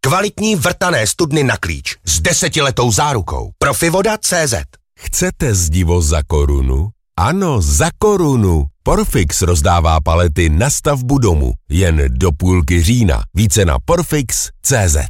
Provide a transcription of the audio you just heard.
Kvalitní vrtané studny na klíč s 10letou zárukou. Profivoda.cz. Chcete zdivo za korunu? Ano, za korunu. Porfix rozdává palety na stavbu domu. Jen do půlky října. Více na porfix.cz.